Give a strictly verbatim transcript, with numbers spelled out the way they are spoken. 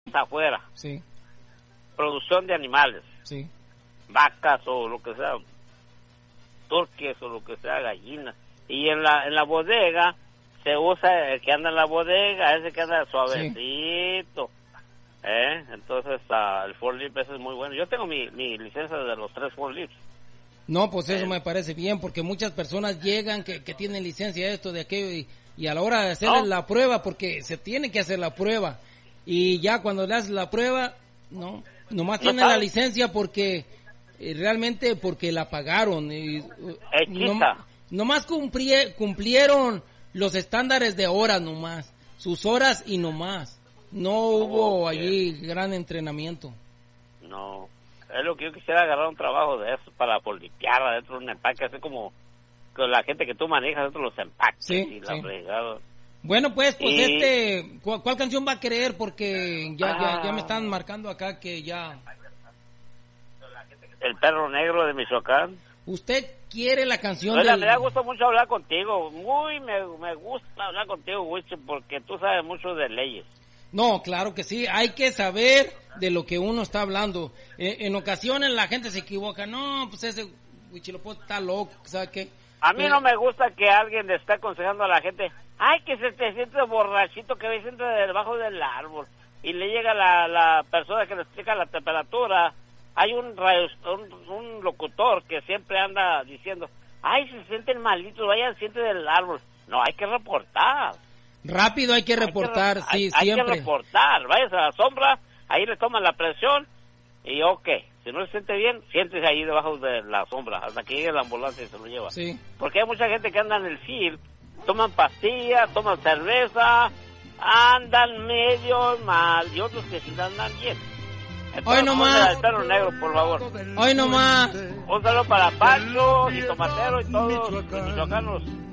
afuera. Sí. Producción de animales. Sí. Vacas o lo que sea, turques o lo que sea, gallinas. Y en la en la bodega se usa el que anda en la bodega, ese que anda suavecito. Sí. ¿Eh? Entonces uh, el forklift ese es muy bueno. Yo tengo mi, mi licencia de los tres forklifts. No, pues eso eh. me parece bien, porque muchas personas llegan que, que tienen licencia de esto, de aquello, y, y a la hora de hacer ¿No? la prueba, porque se tiene que hacer la prueba, y ya cuando le haces la prueba, no, nomás tiene la licencia porque eh, realmente porque la pagaron. Y, no, nomás cumplie, cumplieron los estándares de horas nomás, sus horas y nomás. No hubo okay. allí gran entrenamiento. No, es lo que yo quisiera agarrar un trabajo de eso para por limpiar adentro de un empaque, así como con la gente que tú manejas dentro de los empaques. Sí, y la sí. fregada. Bueno, pues, pues y... este, ¿cuál, ¿cuál canción va a querer? Porque ya, ah. ya, ya me están marcando acá que ya... El perro negro de Michoacán. ¿Usted quiere la canción Oiga, del... me da gusto mucho hablar contigo, muy me, me gusta hablar contigo, Wicho, porque tú sabes mucho de leyes. No, claro que sí, hay que saber de lo que uno está hablando. Eh, en ocasiones la gente se equivoca, no, pues ese Huichilopochtli está loco, ¿sabes qué? A mí eh, no me gusta que alguien le esté aconsejando a la gente, ay, que se te siente borrachito, que ve siente debajo del árbol, y le llega la, la persona que le explica la temperatura. Hay un, radio, un, un locutor que siempre anda diciendo, ay, se sienten malitos, vayan, siente del árbol. No, hay que reportar. Rápido hay que reportar, hay que, sí, hay, siempre. Hay que reportar, vayas a la sombra, ahí le toman la presión y ok, si no se siente bien, siéntese ahí debajo de la sombra hasta que llegue la ambulancia y se lo lleva. Sí. Porque hay mucha gente que anda en el field, toman pastillas, toman cerveza, andan medio mal y otros que sí andan bien. Entonces, hoy nomás. El perro negro, por favor. Hoy nomás. Un saludo para Pancho y Tomatero y todos los michoacanos.